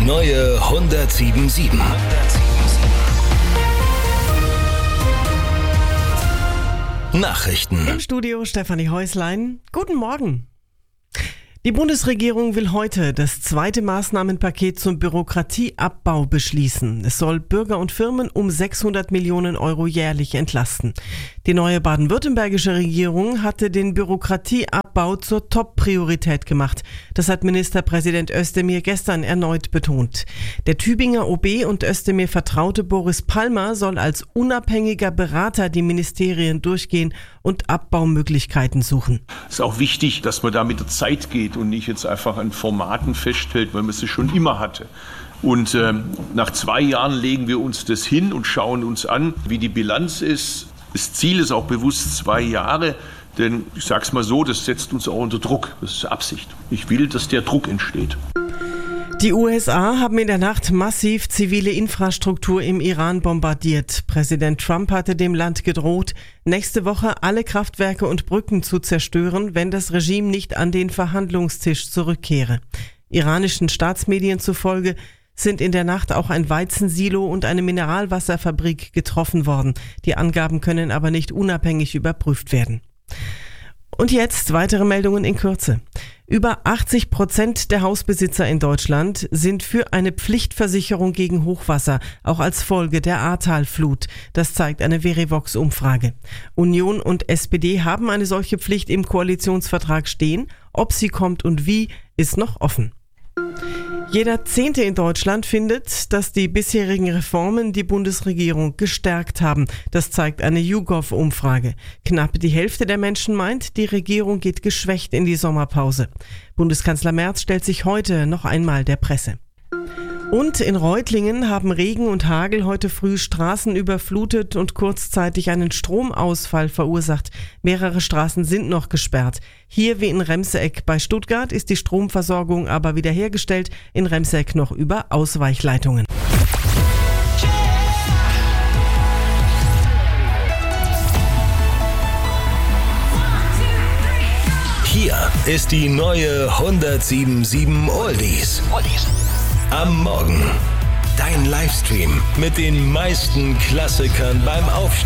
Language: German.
neue 107.7. Nachrichten. Im Studio Stefanie Häuslein. Guten Morgen. Die Bundesregierung will heute das zweite Maßnahmenpaket zum Bürokratieabbau beschließen. Es soll Bürger und Firmen um 600 Millionen Euro jährlich entlasten. Die neue baden-württembergische Regierung hatte den Bürokratieabbau zur Top-Priorität gemacht. Das hat Ministerpräsident Özdemir gestern erneut betont. Der Tübinger OB und Özdemir Vertraute Boris Palmer soll als unabhängiger Berater die Ministerien durchgehen und Abbaumöglichkeiten suchen. Es ist auch wichtig, dass man da mit der Zeit geht und nicht jetzt einfach an Formaten festhält, weil man sie schon immer hatte. Und nach 2 Jahren legen wir uns das hin und schauen uns an, wie die Bilanz ist. Das Ziel ist auch bewusst 2 Jahre, denn ich sage es mal so, das setzt uns auch unter Druck. Das ist Absicht. Ich will, dass der Druck entsteht. Die USA haben in der Nacht massiv zivile Infrastruktur im Iran bombardiert. Präsident Trump hatte dem Land gedroht, nächste Woche alle Kraftwerke und Brücken zu zerstören, wenn das Regime nicht an den Verhandlungstisch zurückkehre. Iranischen Staatsmedien zufolge sind in der Nacht auch ein Weizensilo und eine Mineralwasserfabrik getroffen worden. Die Angaben können aber nicht unabhängig überprüft werden. Und jetzt weitere Meldungen in Kürze. Über 80% der Hausbesitzer in Deutschland sind für eine Pflichtversicherung gegen Hochwasser, auch als Folge der Ahrtalflut. Das zeigt eine Verivox-Umfrage. Union und SPD haben eine solche Pflicht im Koalitionsvertrag stehen. Ob sie kommt und wie, ist noch offen. Jeder 10. in Deutschland findet, dass die bisherigen Reformen die Bundesregierung gestärkt haben. Das zeigt eine YouGov-Umfrage. Knapp die Hälfte der Menschen meint, die Regierung geht geschwächt in die Sommerpause. Bundeskanzler Merz stellt sich heute noch einmal der Presse. Und in Reutlingen haben Regen und Hagel heute früh Straßen überflutet und kurzzeitig einen Stromausfall verursacht. Mehrere Straßen sind noch gesperrt. Hier wie in Remseck bei Stuttgart ist die Stromversorgung aber wiederhergestellt, in Remseck noch über Ausweichleitungen. Hier ist die neue 107.7 Oldies. Am Morgen. Dein Livestream mit den meisten Klassikern beim Aufstehen.